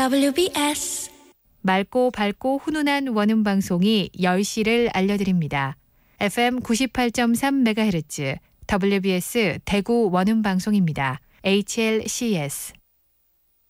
WBS 맑고 밝고 훈훈한 원음 방송이 10시를 알려드립니다. FM 98.3MHz WBS 대구 원음 방송입니다. HLCS